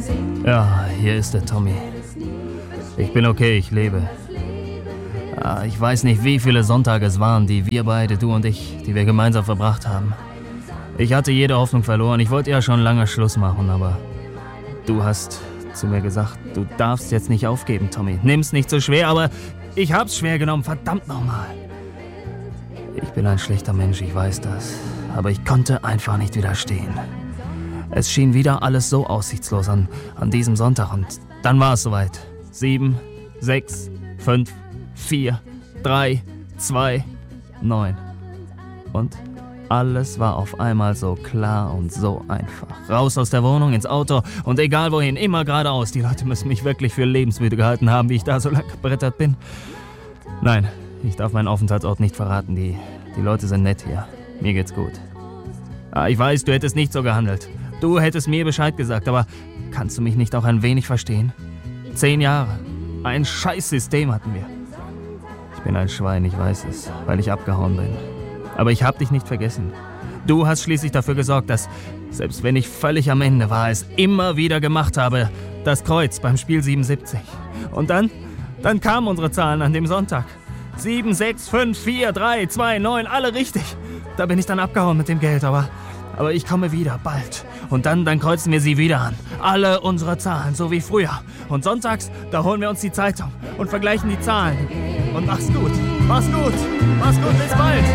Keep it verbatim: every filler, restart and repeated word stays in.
Ja, hier ist der Tommy. Ich bin okay, ich lebe. Ah, ich weiß nicht, wie viele Sonntage es waren, die wir beide, du und ich, die wir gemeinsam verbracht haben. Ich hatte jede Hoffnung verloren. Ich wollte ja schon lange Schluss machen, aber du hast zu mir gesagt, du darfst jetzt nicht aufgeben, Tommy. Nimm's nicht so schwer, aber ich hab's schwer genommen, verdammt nochmal. Ich bin ein schlechter Mensch, ich weiß das. Aber ich konnte einfach nicht widerstehen. Es schien wieder alles so aussichtslos an, an diesem Sonntag und dann war es soweit. Sieben, sechs, fünf, vier, drei, zwei, neun. Und alles war auf einmal so klar und so einfach. Raus aus der Wohnung, ins Auto und egal wohin, immer geradeaus. Die Leute müssen mich wirklich für lebensmüde gehalten haben, wie ich da so lang gebrettert bin. Nein, ich darf meinen Aufenthaltsort nicht verraten. Die, die Leute sind nett hier. Mir geht's gut. Ah, ich weiß, du hättest nicht so gehandelt. Du hättest mir Bescheid gesagt, aber kannst du mich nicht auch ein wenig verstehen? Zehn Jahre. Ein Scheißsystem hatten wir. Ich bin ein Schwein, ich weiß es, weil ich abgehauen bin. Aber ich hab dich nicht vergessen. Du hast schließlich dafür gesorgt, dass, selbst wenn ich völlig am Ende war, es immer wieder gemacht habe, das Kreuz beim Spiel siebenundsiebzig. Und dann, dann kamen unsere Zahlen an dem Sonntag. Sieben, sechs, fünf, vier, drei, zwei, neun, alle richtig. Da bin ich dann abgehauen mit dem Geld, aber, aber ich komme wieder, bald. Und dann, dann kreuzen wir sie wieder an. Alle unsere Zahlen, so wie früher. Und sonntags, da holen wir uns die Zeitung und vergleichen die Zahlen. Und mach's gut, mach's gut, mach's gut, bis bald.